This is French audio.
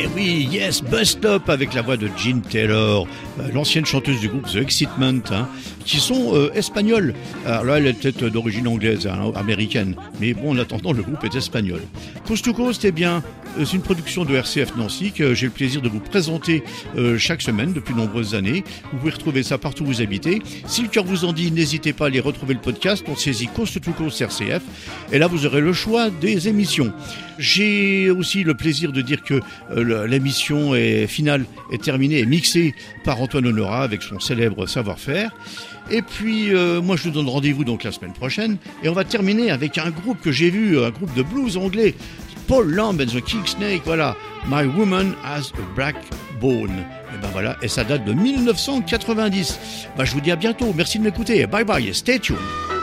oui, Yes, Bus Stop avec la voix de Jean Taylor, l'ancienne chanteuse du groupe The Excitement, qui sont espagnols. Alors là, elle est peut-être d'origine anglaise, américaine, mais bon, en attendant, le groupe est espagnol. Coast to Coast, eh bien, c'est une production de RCF Nancy que j'ai le plaisir de vous présenter chaque semaine depuis de nombreuses années. Vous pouvez retrouver ça partout où vous habitez. Si le cœur vous en dit, n'hésitez pas à aller retrouver le podcast. On saisit Coast to Coast RCF. Et là, vous aurez le choix des émissions. J'ai aussi le plaisir de dire que l'émission finale est terminée et mixée par Antoine Honorat avec son célèbre savoir-faire. Et puis, moi, je vous donne rendez-vous donc la semaine prochaine. Et on va terminer avec un groupe que j'ai vu, un groupe de blues anglais. Paul Lamb and the Kingsnake, voilà. My Woman Has a Backbone. Et ben voilà, et ça date de 1990. Je vous dis à bientôt. Merci de m'écouter. Bye bye et stay tuned.